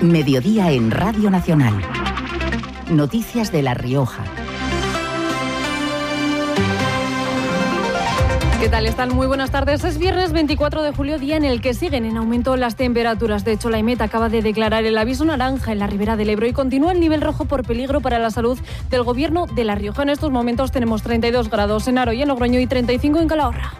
Mediodía en Radio Nacional. Noticias de La Rioja. ¿Qué tal están? Muy buenas tardes. Es viernes 24 de julio, día en el que siguen en aumento las temperaturas. De hecho, la EMET acaba de declarar el aviso naranja en la Ribera del Ebro y continúa el nivel rojo por peligro para la salud del Gobierno de La Rioja. En estos momentos tenemos 32 grados en Aro y en Logroño y 35 en Calahorra.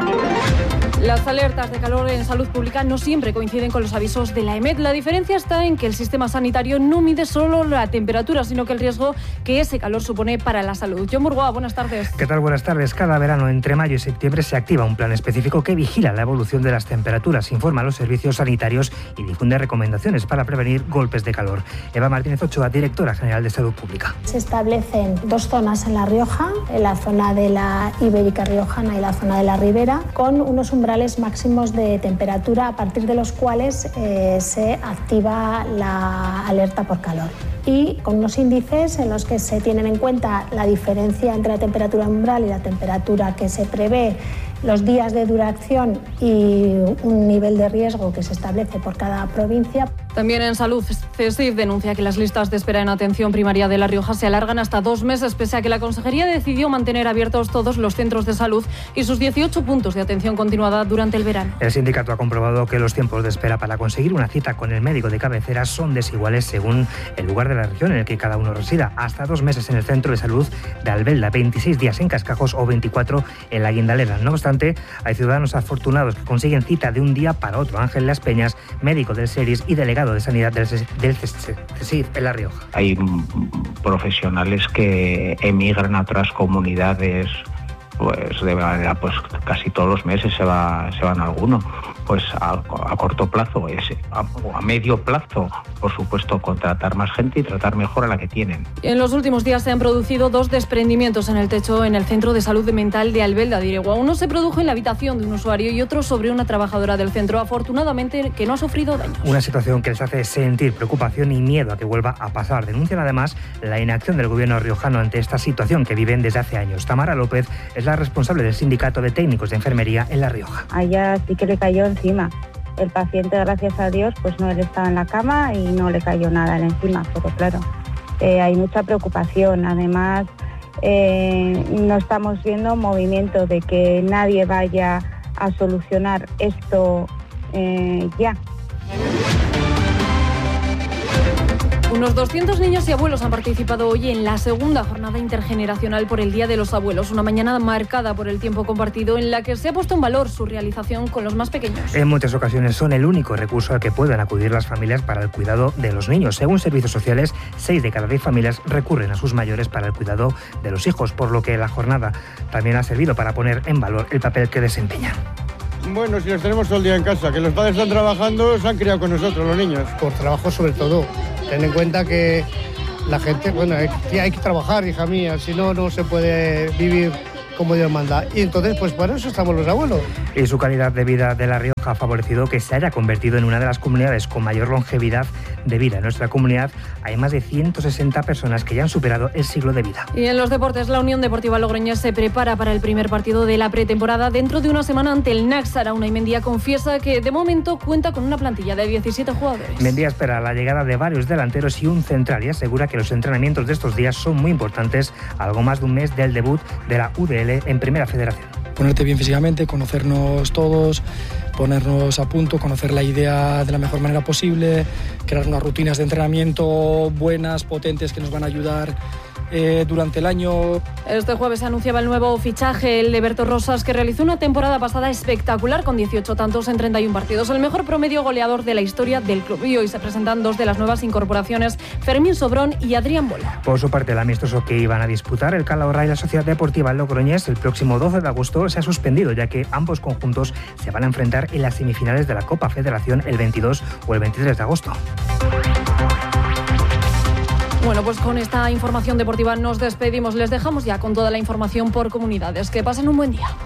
Las alertas de calor en salud pública no siempre coinciden con los avisos de la EMET. La diferencia está en que el sistema sanitario no mide solo la temperatura, sino que el riesgo que ese calor supone para la salud. John Burgoa, buenas tardes. ¿Qué tal? Buenas tardes. Cada verano, entre mayo y septiembre, se activa un plan específico que vigila la evolución de las temperaturas, informa a los servicios sanitarios y difunde recomendaciones para prevenir golpes de calor. Eva Martínez Ochoa, directora general de Salud Pública. Se establecen dos zonas en La Rioja, en la zona de la Ibérica Riojana y la zona de la Ribera, con unos umbrales máximos de temperatura a partir de los cuales se activa la alerta por calor. Y con unos índices en los que se tienen en cuenta la diferencia entre la temperatura umbral y la temperatura que se prevé, los días de duración y un nivel de riesgo que se establece por cada provincia. También en salud, CESIF denuncia que las listas de espera en atención primaria de La Rioja se alargan hasta 2 meses, pese a que la Consejería decidió mantener abiertos todos los centros de salud y sus 18 puntos de atención continuada durante el verano. El sindicato ha comprobado que los tiempos de espera para conseguir una cita con el médico de cabecera son desiguales según el lugar de la región en el que cada uno resida. Hasta 2 meses en el centro de salud de Albelda, 26 días en Cascajos o 24 en la Guindalera. No obstante, hay ciudadanos afortunados que consiguen cita de un día para otro. Ángel Las Peñas, médico del SERIS y delegado de Sanidad del CESIF en La Rioja. Hay profesionales que emigran a otras comunidades, pues de manera, pues casi todos los meses se van algunos. Pues a corto plazo, a medio plazo, por supuesto, contratar más gente y tratar mejor a la que tienen. En los últimos días se han producido 2 desprendimientos en el techo en el Centro de Salud Mental de Albelda de Iregua. Uno se produjo en la habitación de un usuario y otro sobre una trabajadora del centro, afortunadamente que no ha sufrido daños. Una situación que les hace sentir preocupación y miedo a que vuelva a pasar. Denuncian además la inacción del gobierno riojano ante esta situación que viven desde hace años. Tamara López es la responsable del Sindicato de Técnicos de Enfermería en La Rioja. Allá sí que le cayó encima. El paciente, gracias a Dios, pues no, él estaba en la cama y no le cayó nada encima, pero claro, hay mucha preocupación. Además, no estamos viendo movimiento de que nadie vaya a solucionar esto ya. Unos 200 niños y abuelos han participado hoy en la segunda jornada intergeneracional por el Día de los Abuelos, una mañana marcada por el tiempo compartido en la que se ha puesto en valor su realización con los más pequeños. En muchas ocasiones son el único recurso al que pueden acudir las familias para el cuidado de los niños. Según servicios sociales, 6 de cada 10 familias recurren a sus mayores para el cuidado de los hijos, por lo que la jornada también ha servido para poner en valor el papel que desempeñan. Bueno, si los tenemos todo el día en casa, que los padres están trabajando, se han criado con nosotros, los niños. Por trabajo sobre todo. Ten en cuenta que la gente, bueno, hay que trabajar, hija mía, si no, no se puede vivir como Dios manda. Y entonces, pues para eso estamos los abuelos. Y su calidad de vida de La Rioja ha favorecido que se haya convertido en una de las comunidades con mayor longevidad de vida. En nuestra comunidad hay más de 160 personas que ya han superado el siglo de vida. Y en los deportes, la Unión Deportiva Logroñés se prepara para el primer partido de la pretemporada dentro de una semana ante el Nax. Arauna y Mendía confiesa que de momento cuenta con una plantilla de 17 jugadores. Mendía espera la llegada de varios delanteros y un central y asegura que los entrenamientos de estos días son muy importantes, algo más de un mes del debut de la UDL en Primera Federación. Ponerte bien físicamente, conocernos todos, ponernos a punto, conocer la idea de la mejor manera posible, crear unas rutinas de entrenamiento buenas, potentes, que nos van a ayudar durante el año. Este jueves se anunciaba el nuevo fichaje, el de Berto Rosas, que realizó una temporada pasada espectacular con 18 tantos en 31 partidos, el mejor promedio goleador de la historia del club. Y hoy se presentan 2 de las nuevas incorporaciones, Fermín Sobrón y Adrián Bola. Por su parte, el amistoso que iban a disputar el Calahorra y la Sociedad Deportiva Logroñés el próximo 12 de agosto se ha suspendido, ya que ambos conjuntos se van a enfrentar en las semifinales de la Copa Federación el 22 o el 23 de agosto. Bueno, pues con esta información deportiva nos despedimos. Les dejamos ya con toda la información por comunidades. Que pasen un buen día.